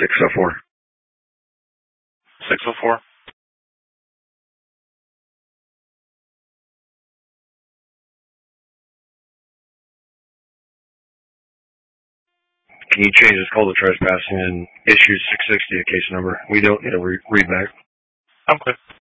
604. 604. Can you change this call to trespassing and issue 660 a case number? We don't need a read back. I'm clear.